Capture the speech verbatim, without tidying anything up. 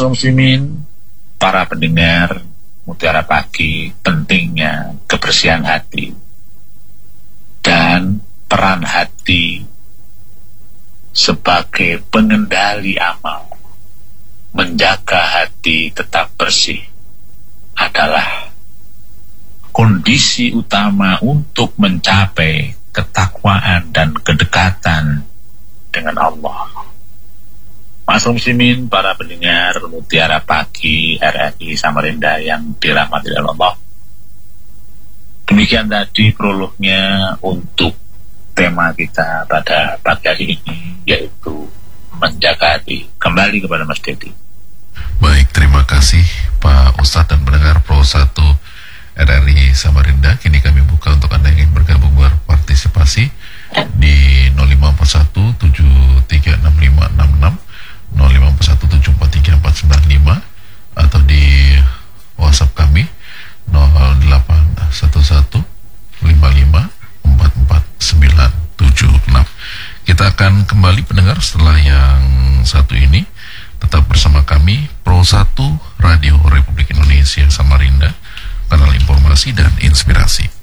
Ma'asyiral muslimin, para pendengar Mutiara Pagi, pentingnya kebersihan hati dan peran hati sebagai pengendali amal. Menjaga hati tetap bersih adalah kondisi utama untuk mencapai ketakwaan dan kedekatan dengan Allah. Ma'asyiral muslimin, para pendengar Mutiara Pagi R R I Samarinda yang dirahmati oleh Allah. Demikian tadi prolognya untuk tema kita pada pagi hari ini, yaitu menjaga hati. Kembali kepada Mas Dedi. Baik, terima kasih Pak Ustadz dan pendengar Pro satu R R I Samarinda. Kini kami buka untuk Anda yang ingin bergabung berpartisipasi di nol lima empat satu tujuh tiga enam lima enam enam, nol lima empat satu tujuh empat tiga empat sembilan lima, atau di WhatsApp kami nol delapan satu satu lima lima empat empat sembilan tujuh enam. Kita akan kembali pendengar setelah yang satu ini. Tetap bersama kami Pro satu Radio Republik Indonesia Samarinda, kanal informasi dan inspirasi.